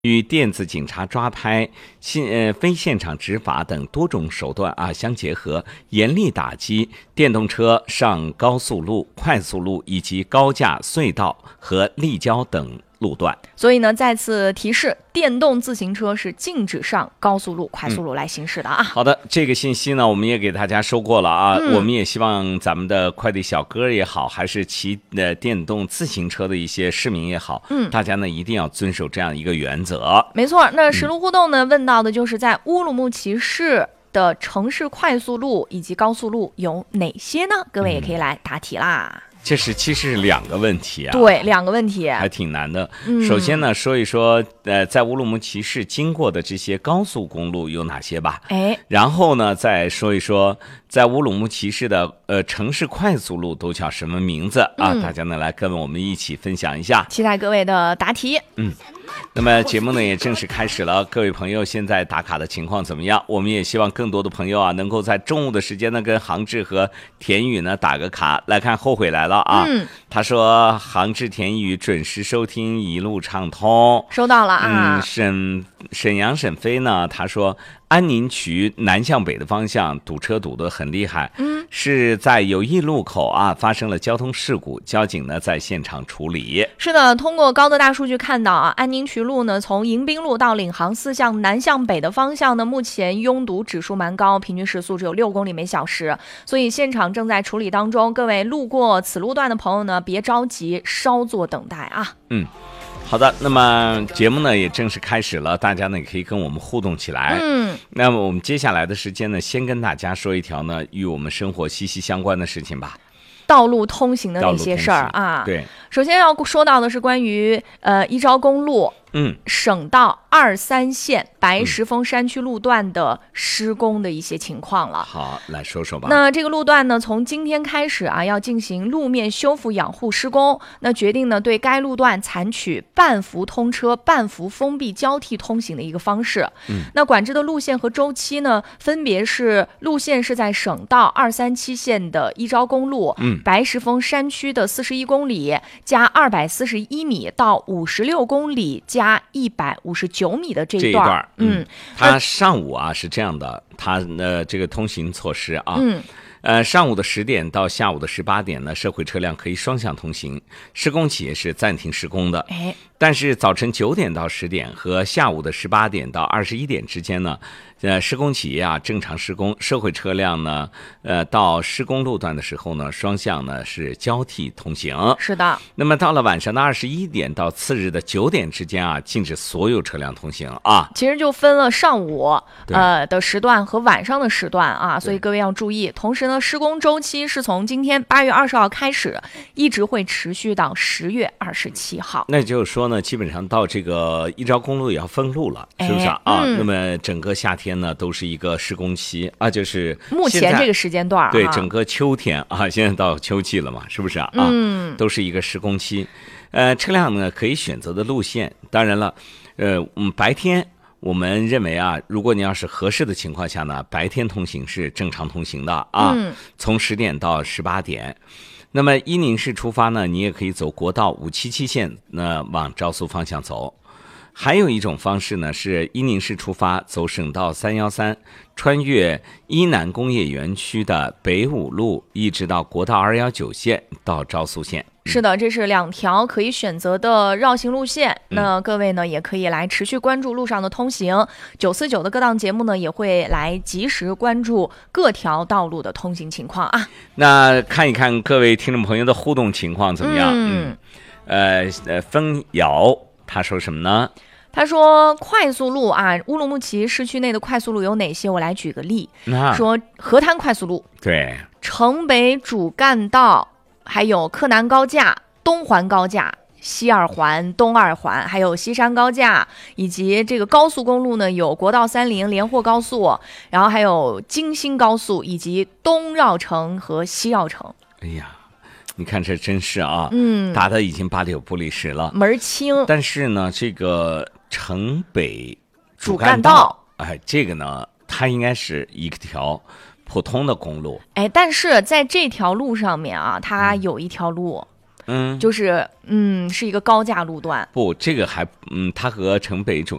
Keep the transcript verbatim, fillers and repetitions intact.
与电子警察抓拍、现呃非现场执法等多种手段啊相结合，严厉打击电动车上高速路、快速路以及高架隧道和立交等路段。 所以呢，再次提示，电动自行车是禁止上高速路、快速路来行驶的啊。嗯、 好的，这个信息呢，我们也给大家说过了啊。嗯、我们也希望咱们的快递小哥也好，还是骑呃电动自行车的一些市民也好，嗯，大家呢一定要遵守这样一个原则。 没错，那实路互动呢、嗯、问到的就是在乌鲁木齐市的城市快速路以及高速路有哪些呢？各位也可以来答题啦。嗯， 这是其实是两个问题啊， 对，两个问题还挺难的。嗯、首先呢，说一说呃，在乌鲁木齐市经过的这些高速公路有哪些吧。 哎， 然后呢，再说一说在乌鲁木齐市的呃城市快速路都叫什么名字啊？嗯、大家呢来跟我们一起分享一下， 期待各位的答题。 嗯。那么节目呢也正式开始了，各位朋友现在打卡的情况怎么样？我们也希望更多的朋友啊能够在中午的时间呢跟杭志和田宇呢打个卡。来看后悔来了啊，嗯、他说杭志田宇准时收听，一路畅通， 收到了啊。 嗯，沈沈阳沈飞呢他说安宁区南向北的方向堵车堵得很厉害，嗯，是在友谊路口啊发生了交通事故，交警呢在现场处理。 是的，通过高德大数据看到啊，安宁区路呢从迎宾路到领航寺向南向北的方向呢，目前拥堵指数蛮高，平均时速只有六公里每小时，所以现场正在处理当中。各位路过此路段的朋友呢，别着急，稍作等待啊。 嗯。好的，那么节目呢也正式开始了，大家呢也可以跟我们互动起来。嗯，那么我们接下来的时间呢，先跟大家说一条呢与我们生活息息相关的事情吧。 道路通行的那些事儿啊。 对， 首先要说到的是关于呃一招公路。 嗯， 省道二三线白石峰山区路段的施工的一些情况了。 好，来说说吧。 那这个路段呢，从今天开始啊，要进行路面修复养护施工。那决定呢，对该路段采取半幅通车、半幅封闭交替通行的一个方式。嗯，那管制的路线和周期呢，分别是路线是在省道二三七线的一招公路，嗯，白石峰山区的四十一公里加二百四十一米到五十六公里加。加一百五十九米的这一段， 这一段嗯，它上午啊是这样的，它呃这个通行措施啊，嗯，呃上午的十点到下午的十八点呢，社会车辆可以双向通行，施工企业是暂停施工的， 哎， 但是早晨九点到十点和下午的十八点到二十一点之间呢，呃，施工企业啊正常施工，社会车辆呢，呃，到施工路段的时候呢，双向呢是交替通行。 是的。 那么到了晚上的二十一点到次日的九点之间啊，禁止所有车辆通行啊。 其实就分了上午呃的时段和晚上的时段啊，所以各位要注意。同时呢，施工周期是从今天八月二十号开始，一直会持续到十月二十七号。 那就是说呢，基本上到这个一招公路也要封路了，是不是啊？ 哎嗯、 那么整个夏天呢都是一个施工期啊，就是目前这个时间段、啊、 对整个秋天啊，现在到秋季了嘛，是不是啊？ 嗯， 都是一个施工期。呃，车辆呢可以选择的路线，当然了，呃，嗯，白天我们认为啊，如果你要是合适的情况下呢，白天通行是正常通行的啊， 嗯、 从十点到十八点。那么伊宁市出发呢，你也可以走国道五七七线，那往昭苏方向走。还有一种方式呢，是伊宁市出发，走省道三一三，穿越伊南工业园区的北五路，一直到国道二一九线到昭苏县。 是的，这是两条可以选择的绕行路线。那各位呢，也可以来持续关注路上的通行。九四九的各档节目呢，也会来及时关注各条道路的通行情况啊。 那看一看各位听众朋友的互动情况怎么样？嗯，嗯呃呃，风瑶他说什么呢？ 他说快速路啊，乌鲁木齐市区内的快速路有哪些？我来举个例， 啊、 说河滩快速路， 对， 城北主干道，还有柯南高架、东环高架、西二环、东二环，还有西山高架，以及这个高速公路呢，有国道三零、连霍高速，然后还有京新高速，以及东绕城和西绕城。 哎呀，你看这真是啊， 嗯， 答的已经八九不离十了， 门清。 但是呢，这个城北主干道， 哎，这个呢，它应该是一条普通的公路。 哎，但是在这条路上面啊，它有一条路， 嗯， 就是嗯是一个高架路段。 不，这个还嗯，它和城北主